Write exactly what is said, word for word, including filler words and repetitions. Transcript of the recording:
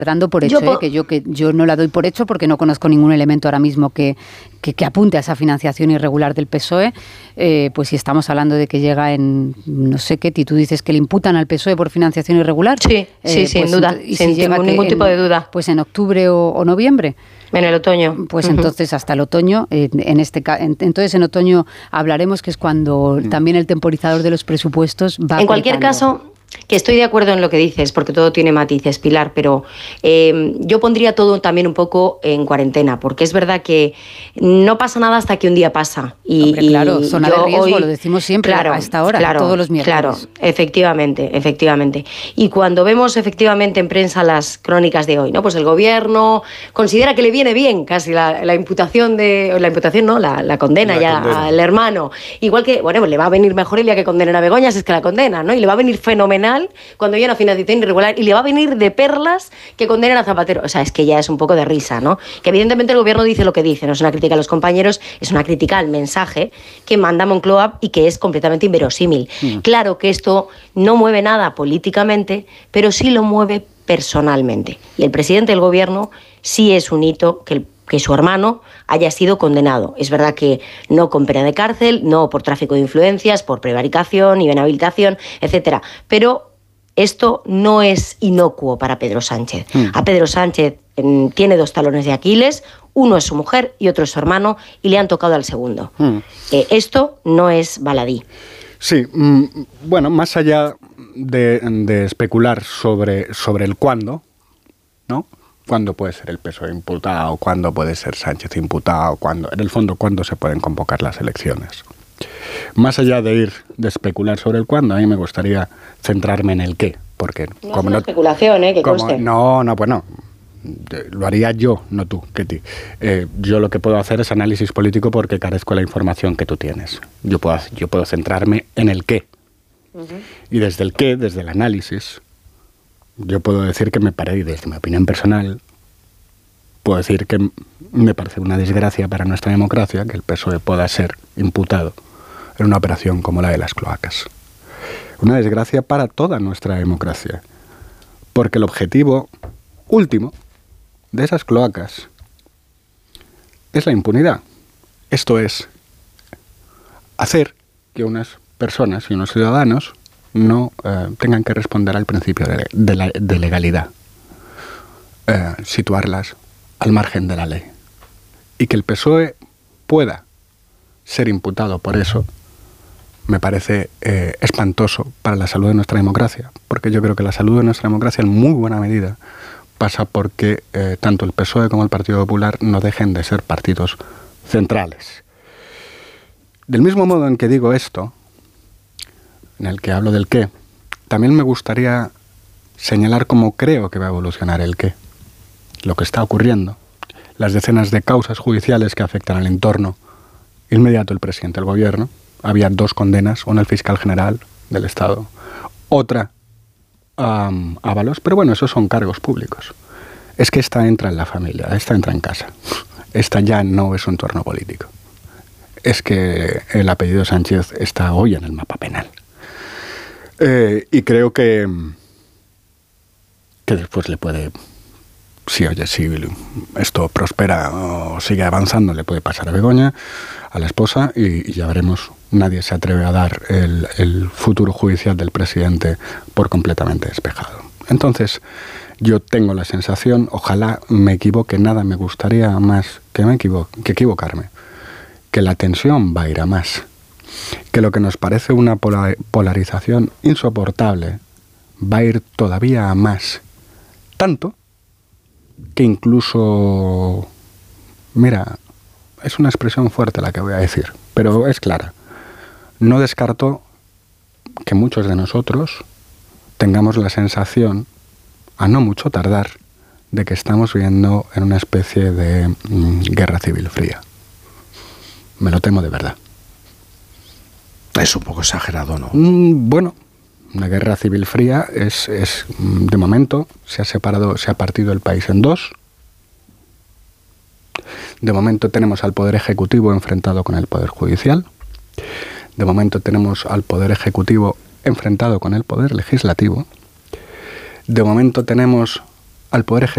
dando por hecho, yo, ¿eh? que yo que yo no la doy por hecho porque no conozco ningún elemento ahora mismo que, que, que apunte a esa financiación irregular del P S O E, eh, pues si estamos hablando de que llega en no sé qué, y tú dices que le imputan al P S O E por financiación irregular. Sí, eh, sí, sin pues, duda, y sin si llega ningún en, tipo de duda. Pues en octubre o, o noviembre. En el otoño. Pues uh-huh. entonces hasta el otoño, eh, en este en, entonces en otoño hablaremos, que es cuando mm. también el temporizador de los presupuestos va En cualquier apretando. caso, que estoy de acuerdo en lo que dices, porque todo tiene matices, Pilar, pero eh, yo pondría todo también un poco en cuarentena, porque es verdad que no pasa nada hasta que un día pasa. Y, Hombre, claro, y zona yo de riesgo, hoy, lo decimos siempre claro, a esta hora, claro, todos los miércoles. Claro, efectivamente, efectivamente. Y cuando vemos efectivamente en prensa las crónicas de hoy, ¿no? Pues el gobierno considera que le viene bien casi la, la imputación de, la imputación no, la, la condena la ya condena. al hermano. Igual que, bueno, pues le va a venir mejor el día que condenen a Begoña, si es que la condena, ¿no? Y le va a venir fenomenal cuando haya una financiación irregular, y le va a venir de perlas que condenen a Zapatero. O sea, es que ya es un poco de risa, ¿no? Que evidentemente el gobierno dice lo que dice, no es una crítica a los compañeros, es una crítica al mensaje que manda Moncloa y que es completamente inverosímil. Mm. Claro que esto no mueve nada políticamente, pero sí lo mueve personalmente. Y el presidente del gobierno sí es un hito que el que su hermano haya sido condenado. Es verdad que no con pena de cárcel, no por tráfico de influencias, por prevaricación, inhabilitación, etcétera. Pero esto no es inocuo para Pedro Sánchez. Mm. A Pedro Sánchez eh, tiene dos talones de Aquiles, uno es su mujer y otro es su hermano, y le han tocado al segundo. Mm. Eh, esto no es baladí. Sí, mm, bueno, más allá de, de especular sobre, sobre el cuándo, ¿no? ¿Cuándo puede ser el P S O E imputado? ¿Cuándo puede ser Sánchez imputado? ¿Cuándo? En el fondo, ¿cuándo se pueden convocar las elecciones? Más allá de ir de especular sobre el cuándo, a mí me gustaría centrarme en el qué. Porque no como es una no, especulación, ¿eh? Que como, conste. No, no, bueno, lo haría yo, no tú, Ketty. Eh, yo lo que puedo hacer es análisis político porque carezco de la información que tú tienes. Yo puedo, yo puedo centrarme en el qué. Uh-huh. Y desde el qué, desde el análisis, yo puedo decir que me parece, desde mi opinión personal, puedo decir que me parece una desgracia para nuestra democracia que el P S O E pueda ser imputado en una operación como la de las cloacas. Una desgracia para toda nuestra democracia, porque el objetivo último de esas cloacas es la impunidad. Esto es hacer que unas personas y unos ciudadanos no eh, tengan que responder al principio de, de, la, de legalidad, eh, situarlas al margen de la ley. Y que el P S O E pueda ser imputado por eso me parece eh, espantoso para la salud de nuestra democracia, porque yo creo que la salud de nuestra democracia en muy buena medida pasa porque eh, tanto el P S O E como el Partido Popular no dejen de ser partidos centrales. Del mismo modo en que digo esto, en el que hablo del qué, también me gustaría señalar cómo creo que va a evolucionar el qué, lo que está ocurriendo, las decenas de causas judiciales que afectan al entorno inmediato del presidente del gobierno. Había dos condenas, una al fiscal general del Estado, otra a um, Ábalos, pero bueno, esos son cargos públicos. Es que esta entra en la familia, esta entra en casa, esta ya no es un entorno político. Es que el apellido Sánchez está hoy en el mapa penal. Eh, y creo que, que después le puede, si oye, si esto prospera o sigue avanzando, le puede pasar a Begoña, a la esposa, y, y ya veremos. Nadie se atreve a dar el, el futuro judicial del presidente por completamente despejado. Entonces, yo tengo la sensación, ojalá me equivoque, nada me gustaría más que, me equivo- que equivocarme, que la tensión va a ir a más. Que lo que nos parece una polarización insoportable va a ir todavía a más. Tanto que incluso, mira, es una expresión fuerte la que voy a decir, pero es clara. No descarto que muchos de nosotros tengamos la sensación, a no mucho tardar, de que estamos viviendo en una especie de mm, guerra civil fría. Me lo temo de verdad. Es un poco exagerado, ¿no? Mm, bueno, una guerra civil fría es, es, de momento, se ha separado, se ha partido el país en dos. De momento tenemos al Poder Ejecutivo enfrentado con el Poder Judicial. De momento tenemos al Poder Ejecutivo enfrentado con el Poder Legislativo. De momento tenemos al Poder Ejecutivo